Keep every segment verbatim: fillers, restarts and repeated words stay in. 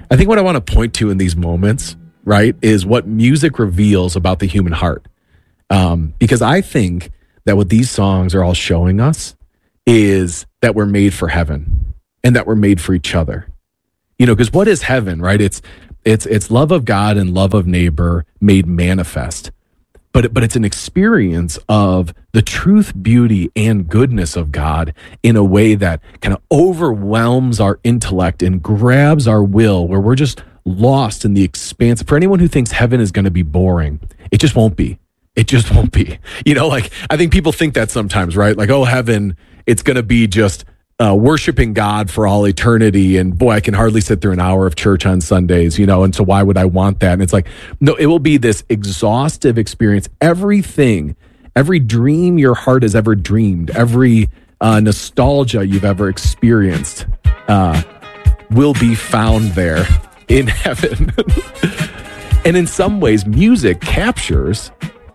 I think what I want to point to in these moments, right, is what music reveals about the human heart. Um, because I think that what these songs are all showing us is that we're made for heaven and that we're made for each other. You know, because what is heaven, right? It's it's it's love of God and love of neighbor made manifest. But, but it's an experience of the truth, beauty, and goodness of God in a way that kind of overwhelms our intellect and grabs our will, where we're just lost in the expanse. For anyone who thinks heaven is going to be boring, it just won't be. It just won't be. You know, like, I think people think that sometimes, right? Like, oh, heaven, it's going to be just Uh, worshiping God for all eternity. And boy, I can hardly sit through an hour of church on Sundays, you know, and so why would I want that? And it's like, no, it will be this exhaustive experience. Everything, every dream your heart has ever dreamed, every uh, nostalgia you've ever experienced uh, will be found there in heaven. And in some ways, music captures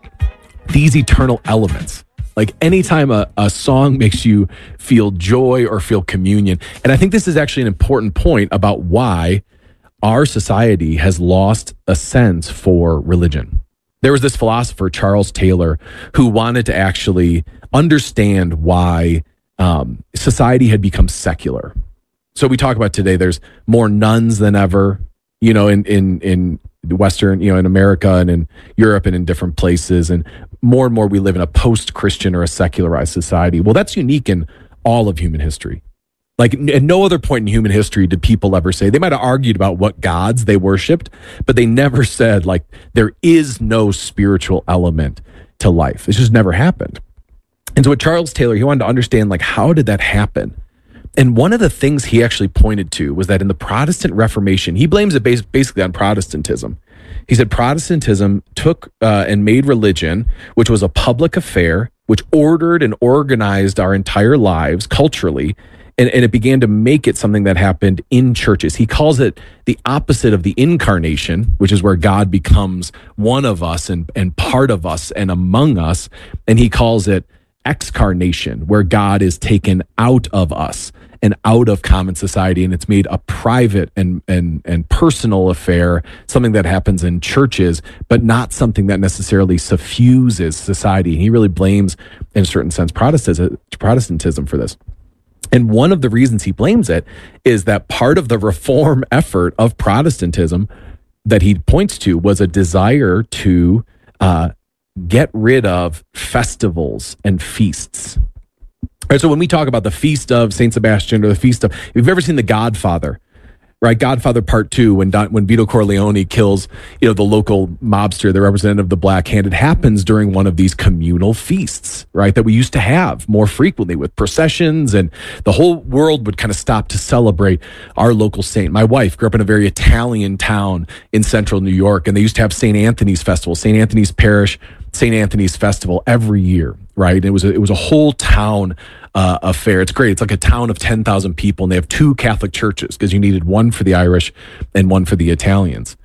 these eternal elements. Like anytime a, a song makes you feel joy or feel communion. And I think this is actually an important point about why our society has lost a sense for religion. There was this philosopher, Charles Taylor, who wanted to actually understand why um, society had become secular. So we talk about today, there's more nuns than ever, you know, in, in, in Western, you know, in America and in Europe and in different places. And more and more we live in a post-Christian or a secularized society. Well, that's unique in all of human history. Like at no other point in human history did people ever say, they might have argued about what gods they worshiped, but they never said like, there is no spiritual element to life. It's just never happened. And so with Charles Taylor, he wanted to understand like, how did that happen? And one of the things he actually pointed to was that in the Protestant Reformation, he blames it basically on Protestantism. He said Protestantism took uh, and made religion, which was a public affair, which ordered and organized our entire lives culturally, and, and it began to make it something that happened in churches. He calls it the opposite of the incarnation, which is where God becomes one of us and, and part of us and among us. And he calls it excarnation, where God is taken out of us and out of common society, and it's made a private and and and personal affair, something that happens in churches, but not something that necessarily suffuses society. And he really blames, in a certain sense, Protestantism, Protestantism for this. And one of the reasons he blames it is that part of the reform effort of Protestantism that he points to was a desire to uh, get rid of festivals and feasts. All right, so when we talk about the Feast of Saint Sebastian or the Feast of, if you've ever seen The Godfather, right? Godfather Part Two, when Don, when Vito Corleone kills, you know, the local mobster, the representative of the Black Hand, it happens during one of these communal feasts, right? That we used to have more frequently with processions, and the whole world would kind of stop to celebrate our local saint. My wife grew up in a very Italian town in central New York, and they used to have Saint Anthony's Festival, Saint Anthony's Parish, Saint Anthony's Festival every year, right? It was a, it was a whole town uh, affair. It's great. It's like a town of ten thousand people, and they have two Catholic churches because you needed one for the Irish and one for the Italians.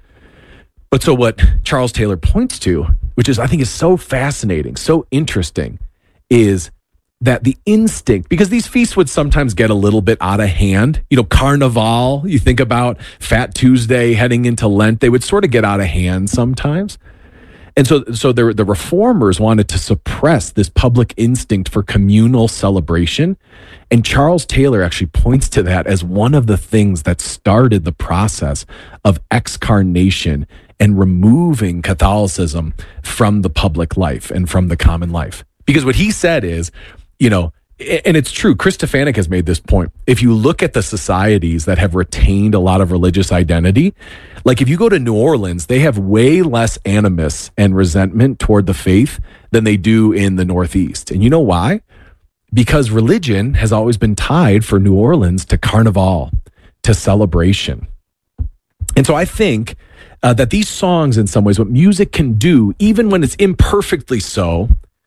But so what Charles Taylor points to, which is I think is so fascinating, so interesting, is that the instinct, because these feasts would sometimes get a little bit out of hand. You know, Carnival, you think about Fat Tuesday heading into Lent, they would sort of get out of hand sometimes. And so so the, the reformers wanted to suppress this public instinct for communal celebration. And Charles Taylor actually points to that as one of the things that started the process of excarnation and removing Catholicism from the public life and from the common life. Because what he said is, you know, and it's true, Chris Stefanik has made this point. If you look at the societies that have retained a lot of religious identity, like if you go to New Orleans, they have way less animus and resentment toward the faith than they do in the Northeast. And you know why? Because religion has always been tied for New Orleans to Carnival, to celebration. And so I think uh, that these songs, in some ways, what music can do, even when it's imperfectly so,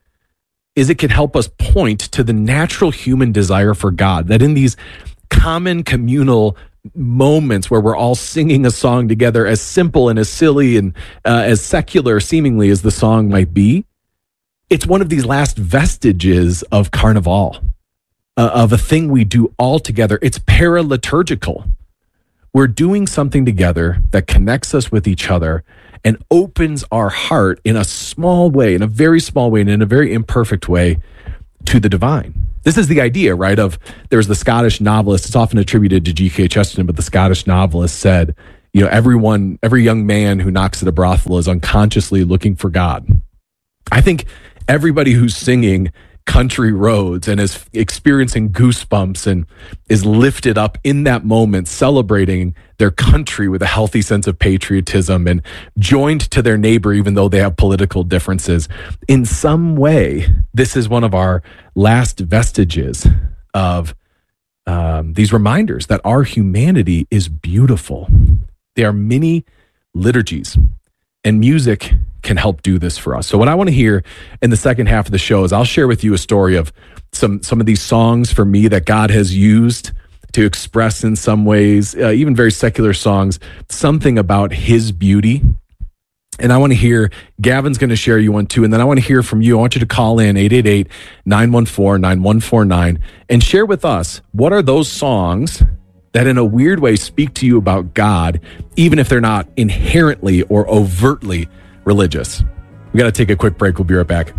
is it can help us point to the natural human desire for God, that in these common communal moments where we're all singing a song together, as simple and as silly and uh, as secular seemingly as the song might be, it's one of these last vestiges of Carnival, uh, of a thing we do all together. It's paraliturgical. we're doing something together that connects us with each other and opens our heart in a small way, in a very small way, and in a very imperfect way to the divine. This is the idea, right? Of there's the Scottish novelist, it's often attributed to G K Chesterton, but the Scottish novelist said, you know, everyone, every young man who knocks at a brothel is unconsciously looking for God. I think everybody who's singing Country Roads and is experiencing goosebumps and is lifted up in that moment, celebrating their country with a healthy sense of patriotism and joined to their neighbor, even though they have political differences. In some way, this is one of our last vestiges of um, these reminders that our humanity is beautiful. They are mini liturgies, and music can help do this for us. So what I want to hear in the second half of the show is I'll share with you a story of some some of these songs for me that God has used to express in some ways, uh, even very secular songs, something about his beauty. And I want to hear, Gavin's going to share you one too, and then I want to hear from you. I want you to call in eight eight eight, nine one four, nine one four nine and share with us, what are those songs that in a weird way speak to you about God, even if they're not inherently or overtly religious. We got to take a quick break. We'll be right back.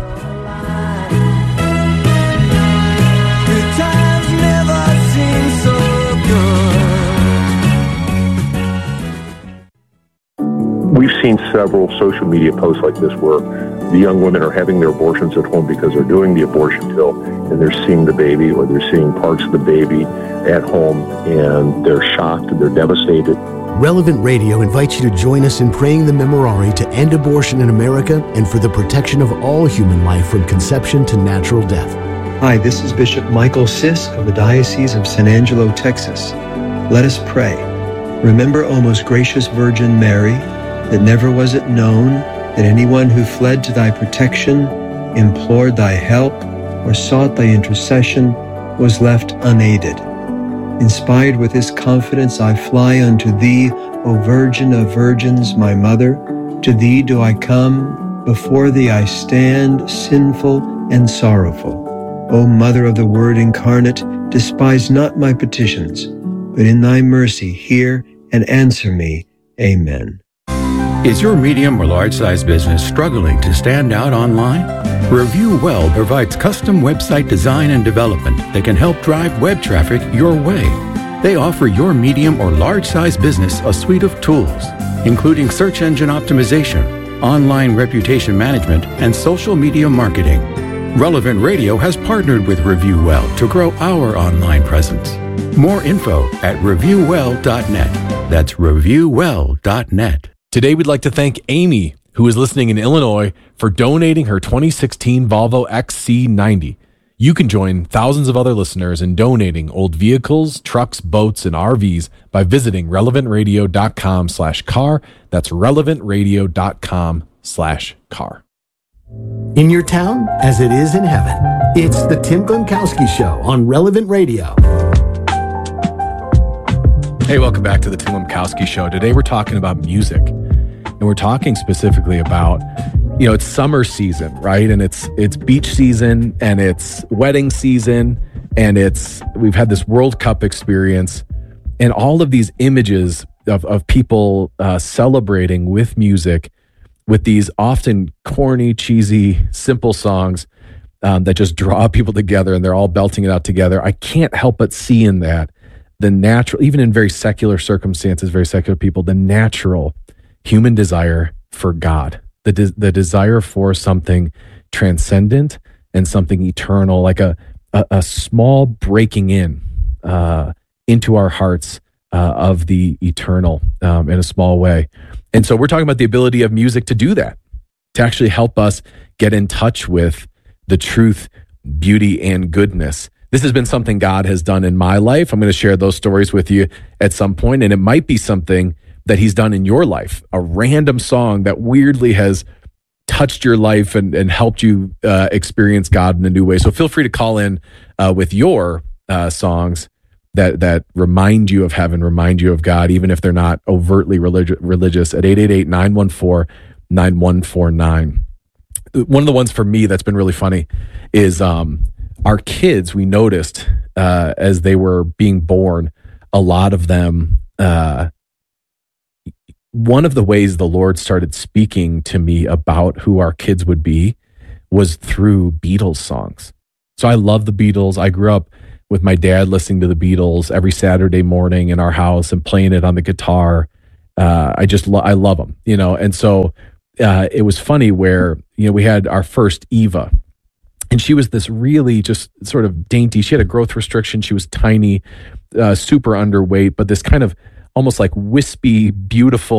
The times never seem so good. We've seen several social media posts like this where the young women are having their abortions at home because they're doing the abortion pill and they're seeing the baby, or they're seeing parts of the baby at home, and they're shocked and they're devastated. Relevant Radio invites you to join us in praying the Memorare to end abortion in America and for the protection of all human life from conception to natural death. Hi, this is Bishop Michael Sisk of the Diocese of San Angelo, Texas. Let us pray. Remember, O most gracious Virgin Mary, that never was it known that anyone who fled to thy protection, implored thy help, or sought thy intercession was left unaided. Inspired with this confidence, I fly unto thee, O Virgin of Virgins, my Mother. To thee do I come, before thee I stand, sinful and sorrowful. O Mother of the Word incarnate, despise not my petitions, but in thy mercy hear and answer me. Amen. Is your medium or large-size business struggling to stand out online? Review Well provides custom website design and development that can help drive web traffic your way. They offer your medium or large-size business a suite of tools, including search engine optimization, online reputation management, and social media marketing. Relevant Radio has partnered with Review Well to grow our online presence. More info at review well dot net. That's review well dot net. Today, we'd like to thank Amy, who is listening in Illinois, for donating her twenty sixteen Volvo X C ninety. You can join thousands of other listeners in donating old vehicles, trucks, boats, and R Vs by visiting relevant radio dot com slash car. That's relevant radio dot com slash car. In your town, as it is in heaven, it's the Tim Gronkowski Show on Relevant Radio. Hey, welcome back to the Tim Gronkowski Show. Today we're talking about music, and we're talking specifically about, you know, it's summer season, right? And it's it's beach season, and it's wedding season, and it's we've had this World Cup experience, and all of these images of of people uh, celebrating with music, with these often corny, cheesy, simple songs um, that just draw people together, and they're all belting it out together. I can't help but see in that the natural, even in very secular circumstances, very secular people, the natural human desire for God, the de- the desire for something transcendent and something eternal, like a a, a small breaking in uh, into our hearts uh, of the eternal um, in a small way. And so we're talking about the ability of music to do that, to actually help us get in touch with the truth, beauty, and goodness. This has been something God has done in my life. I'm going to share those stories with you at some point, and it might be something that he's done in your life, a random song that weirdly has touched your life and, and helped you uh, experience God in a new way. So feel free to call in uh, with your uh, songs that that remind you of heaven, remind you of God, even if they're not overtly religi- religious, at eight eight eight, nine one four, nine one four nine. One of the ones for me that's been really funny is um, our kids. We noticed uh, as they were being born, a lot of them uh, one of the ways the Lord started speaking to me about who our kids would be was through Beatles songs. So I love the Beatles. I grew up with my dad listening to the Beatles every Saturday morning in our house and playing it on the guitar. Uh, I just, lo- I love them, you know? And so uh, it was funny where, you know, we had our first Eva, and she was this really just sort of dainty. She had a growth restriction. She was tiny, uh, super underweight, but this kind of almost like wispy, beautiful,